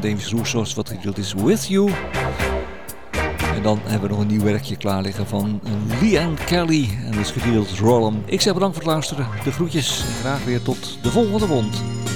Davis Roussos, wat getiteld is With You. En dan hebben we nog een nieuw werkje klaar liggen van Leanne Kelly. En dat is getiteld Roll'em. Ik zeg bedankt voor het luisteren. De groetjes en graag weer tot de volgende wond.